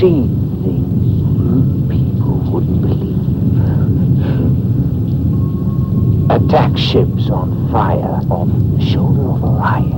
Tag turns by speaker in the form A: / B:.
A: seen things you people wouldn't believe. Attack ships on fire off the shoulder of Orion.